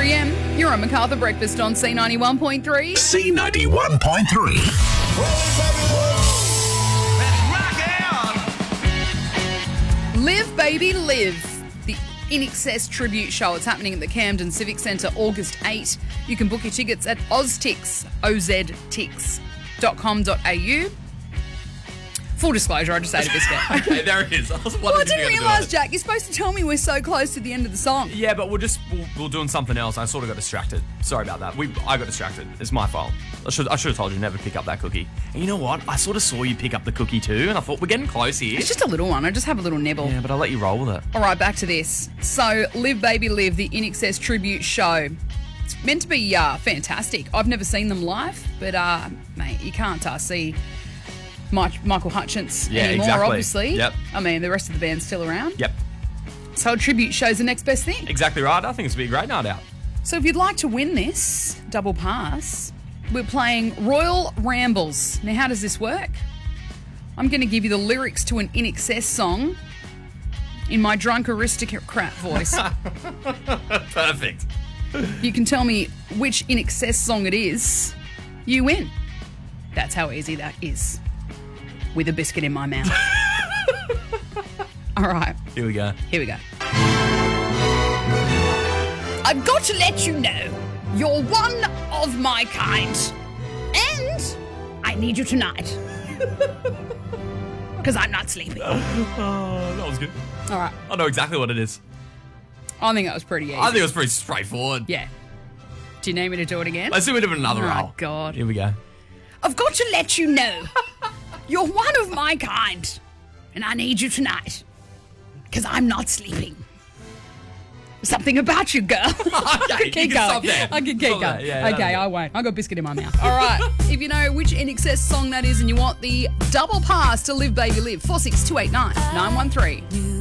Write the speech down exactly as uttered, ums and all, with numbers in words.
three m. You're on Macarthur Breakfast on C ninety-one point three. C ninety-one point three. Live, baby, live. The In Excess tribute show. It's happening at the Camden Civic Centre August eighth. You can book your tickets at oztix, O Z tix dot com dot a u. Full disclosure, I just ate a biscuit. Okay, there it is. I was Well, I wondering if didn't you were gonna do realise, it. Jack, you're supposed to tell me we're so close to the end of the song. Yeah, but we're just we're, we're doing something else. I sort of got distracted. Sorry about that. We I got distracted. It's my fault. I should I should have told you never pick up that cookie. And you know what? I sort of saw you pick up the cookie too, and I thought we're getting close here. It's just a little one. I just have a little nibble. Yeah, but I'll let you roll with it. All right, back to this. So, Live Baby Live, the In Excess tribute show. It's meant to be uh, fantastic. I've never seen them live, but, uh, mate, you can't uh, see Mike, Michael Hutchence Yeah, anymore, exactly. obviously. Yep. I mean, the rest of the band's still around. Yep, So, a tribute show's the next best thing. exactly right. I think it's gonna be a great night out. So, if you'd like to win this double pass, we're playing Royal Rambles. Now, how does this work? I'm going to give you the lyrics to an In Excess song in my drunk aristocrat voice. Perfect. You can tell me which In Excess song it is. You win. That's how easy that is. With a biscuit in my mouth. All right, Here we go. here we go. I've got to let you know you're one of my kind. And I need you tonight. Because I'm not sleeping. All Oh, that was good. right. I know exactly what it is. I think that was pretty easy. I think it was pretty straightforward. Yeah. Do you need me to do it again? Let's do it in another Oh, roll. God. Here we go. I've got to let you know you're one of my kind, and I need you tonight because I'm not sleeping. Something about you, girl. I Okay, can keep you can going. stop there. I can keep Stop going. there. Yeah, okay, that'll I won't. I got biscuit in my mouth. All right. If you know which In Excess song that is and you want the double pass to Live Baby Live, four six two eight nine nine one three.